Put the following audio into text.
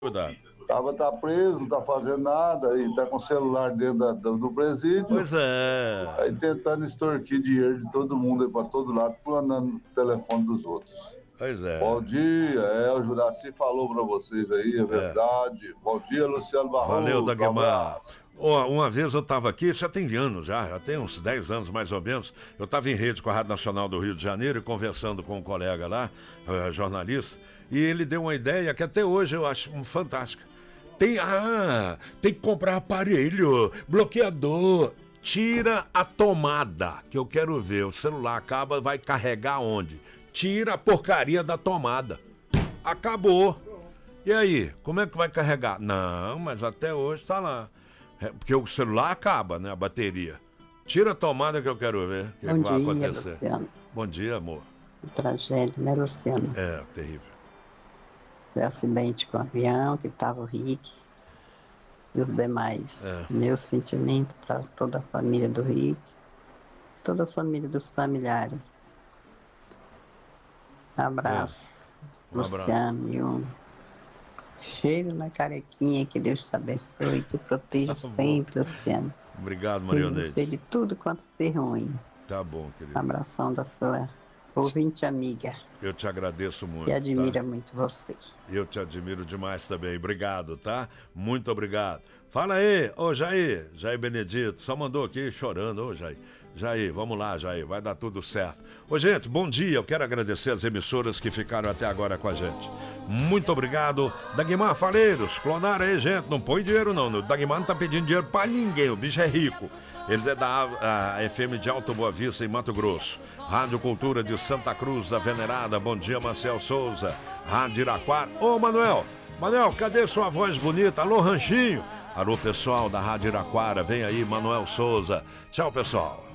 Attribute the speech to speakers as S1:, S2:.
S1: Cuidado.
S2: Sábado tá preso, não tá fazendo nada, e tá com o celular dentro do presídio.
S1: Pois é.
S2: Aí tentando extorquir dinheiro de todo mundo aí pra todo lado, planando o telefone dos outros.
S1: Pois é.
S2: Bom dia, o Juraci falou pra vocês aí, é verdade. Bom dia, Luciano Barroso.
S1: Valeu, Dagmar.
S2: Um
S1: Uma vez eu estava aqui, já tem anos já tem uns 10 anos mais ou menos, eu estava em rede com a Rádio Nacional do Rio de Janeiro e conversando com um colega lá, jornalista, e ele deu uma ideia que até hoje eu acho fantástica. Tem que comprar aparelho, bloqueador, tira a tomada, que eu quero ver, o celular acaba, vai carregar onde? Tira a porcaria da tomada. Acabou. E aí, como é que vai carregar? Não, mas até hoje tá lá. Porque o celular acaba, né? A bateria. Tira a tomada que eu quero ver. O que vai acontecer?
S3: Luciano.
S1: Bom dia, amor.
S3: Tragédia, né, Luciano?
S1: É, terrível.
S3: Foi acidente com o avião, que estava o Rick e os demais. Meu sentimento para toda a família do Rick, toda a família dos familiares. Abraço, Luciano, e um cheiro na carequinha, que Deus te abençoe e te proteja sempre, Luciano.
S1: Obrigado, Marionete.
S3: Sei de tudo quanto ser ruim.
S1: Tá bom, querido.
S3: Abração da sua ouvinte amiga.
S1: Eu te agradeço muito.
S3: Que admira muito você.
S1: Eu te admiro demais também. Obrigado, tá? Muito obrigado. Fala aí, Jair Benedito, só mandou aqui chorando, Jair. Jair, vamos lá, Jair, vai dar tudo certo. Gente, bom dia, eu quero agradecer as emissoras que ficaram até agora com a gente. Muito obrigado. Dagmar Faleiros, clonaram aí, gente, não põe dinheiro não, o Dagmar não tá pedindo dinheiro pra ninguém, o bicho é rico. Ele é da FM de Alto Boa Vista, em Mato Grosso. Rádio Cultura de Santa Cruz da Venerada, bom dia, Marcel Souza. Rádio Iraquara, Manuel, cadê sua voz bonita? Alô, Ranchinho. Alô, pessoal da Rádio Iraquara, vem aí, Manuel Souza. Tchau, pessoal.